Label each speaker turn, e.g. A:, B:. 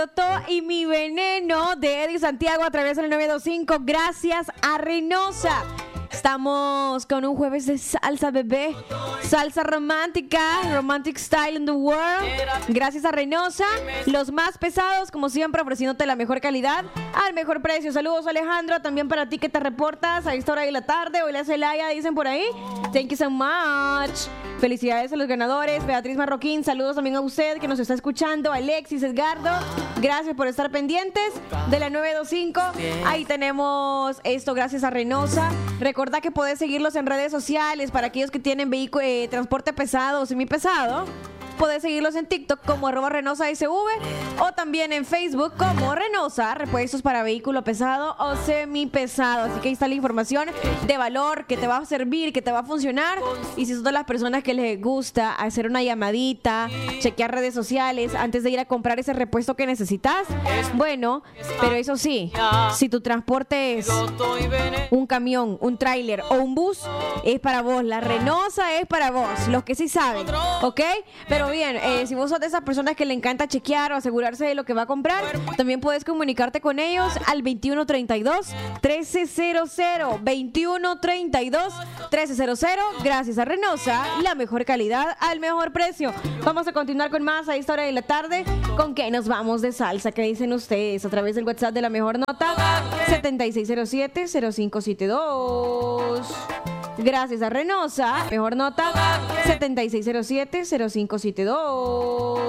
A: Y mi veneno de Eddie Santiago a través del 925. Gracias a Reynosa. Estamos con un jueves de salsa, bebé. Salsa romántica, romantic style in the world. Gracias a Reynosa. Los más pesados, como siempre, ofreciéndote la mejor calidad al mejor precio. Saludos, Alejandro. También para ti que te reportas a esta hora de la tarde. Hola, Celaya, dicen por ahí. Thank you so much. Felicidades a los ganadores. Beatriz Marroquín, saludos también a usted que nos está escuchando. Alexis, Edgardo, gracias por estar pendientes de la 925. Ahí tenemos esto gracias a Reynosa. Recuerda que podés seguirlos en redes sociales para aquellos que tienen transporte pesado o semipesado. Podés seguirlos en TikTok como @ReynosaSV o también en Facebook como Reynosa, repuestos para vehículo pesado o semipesado. Así que ahí está la información de valor que te va a servir, que te va a funcionar. Y si sos de las personas que les gusta hacer una llamadita, chequear redes sociales antes de ir a comprar ese repuesto que necesitas, bueno, pero eso sí, si tu transporte es un camión, un tráiler o un bus, es para vos. La Reynosa es para vos, los que sí saben, ¿ok? Pero bien, si vos sos de esas personas que le encanta chequear o asegurarse de lo que va a comprar, también puedes comunicarte con ellos al 2132-1300. 2132-1300. Gracias a Reynosa, la mejor calidad al mejor precio. Vamos a continuar con más a esta hora de la tarde. ¿Con qué nos vamos de salsa? ¿Qué dicen ustedes? A través del WhatsApp de La Mejor Nota, 7607-0572. Gracias a Reynosa, mejor nota 7607-0572.